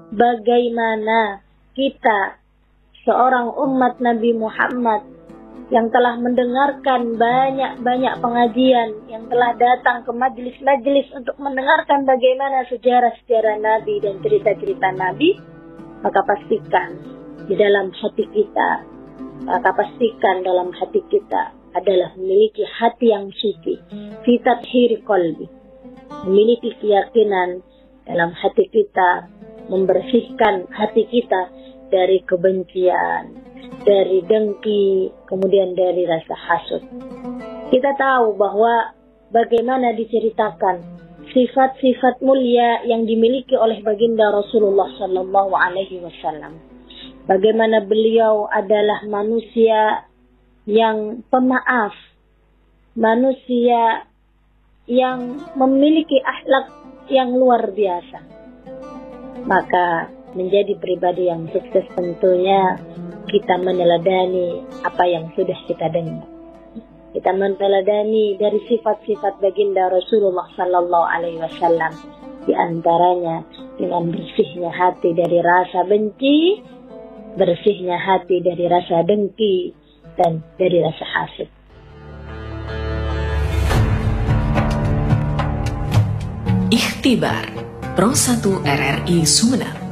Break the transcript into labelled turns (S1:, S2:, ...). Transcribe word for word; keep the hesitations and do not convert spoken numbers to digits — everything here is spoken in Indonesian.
S1: bagaimana kita seorang umat Nabi Muhammad yang telah mendengarkan banyak-banyak pengajian, yang telah datang ke majelis-majelis untuk mendengarkan bagaimana sejarah-sejarah Nabi dan cerita-cerita Nabi, maka pastikan di dalam hati kita, maka pastikan dalam hati kita adalah memiliki hati yang suci, fi tathhiri qalbi, memiliki keyakinan dalam hati kita, membersihkan hati kita dari kebencian, dari dengki, kemudian dari rasa hasud. Kita tahu bahwa bagaimana diceritakan sifat-sifat mulia yang dimiliki oleh baginda Rasulullah Sallallahu Alaihi Wasallam. Bagaimana beliau adalah manusia yang pemaaf, manusia yang memiliki akhlak yang luar biasa. Maka menjadi pribadi yang sukses tentunya kita meneladani apa yang sudah kita dengar. Kita meneladani dari sifat-sifat baginda Rasulullah Sallallahu Alaihi Wasallam, di antaranya dengan bersihnya hati dari rasa benci, bersihnya hati dari rasa dengki, dan dari rasa hasad.
S2: Ikhtibar Pro satu R R I Sumeneb.